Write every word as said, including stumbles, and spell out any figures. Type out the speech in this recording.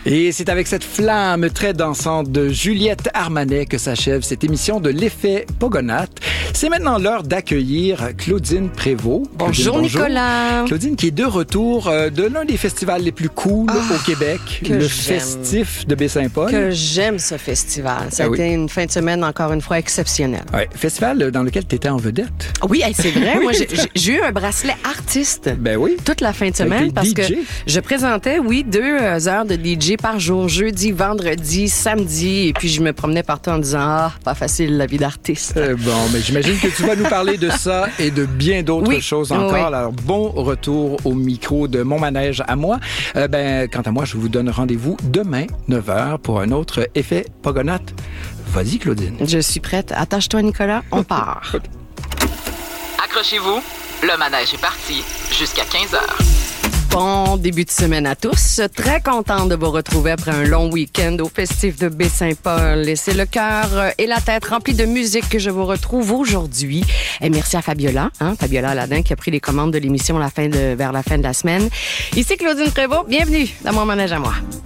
Et c'est avec cette flamme très dansante de Juliette Armanet que s'achève cette émission de l'Effet Pogonates. C'est maintenant l'heure d'accueillir Claudine Prévost. Bonjour, Claudine, Nicolas. Claudine qui est de retour euh, de l'un des festivals les plus cool Ah, au Québec, le j'aime. Festif de Baie-Saint-Paul. Que j'aime ce festival. Ça a Ah oui. été une fin de semaine encore une fois exceptionnelle. Ouais, festival dans lequel tu étais en vedette. Oui, hey, c'est vrai. Oui, Moi, j'ai, c'est ça. j'ai eu un bracelet artiste. Ben oui. Toute la fin de T'as semaine été parce D J. que je présentais, oui, deux heures de D J par jour, jeudi, vendredi, samedi, et puis je me promenais partout en disant « Ah, pas facile la vie d'artiste. Euh, bon, mais j'imagine que tu vas nous parler de ça et de bien d'autres Oui. choses encore. Oui. Alors, bon retour au micro de Mon Manège à moi. Euh, ben, quant à moi, je vous donne rendez-vous demain, neuf heures, pour un autre Effet Pogonates. Vas-y, Claudine. » Je suis prête. Attache-toi, Nicolas. On part. Accrochez-vous, le manège est parti jusqu'à quinze heures. Bon début de semaine à tous. Très contente de vous retrouver après un long week-end au Festif de Baie-Saint-Paul. Et c'est le cœur et la tête remplis de musique que je vous retrouve aujourd'hui. Et merci à Fabiola, hein, Fabiola Aladin, qui a pris les commandes de l'émission la fin de, vers la fin de la semaine. Ici Claudine Prévost. Bienvenue dans Mon Manège à moi.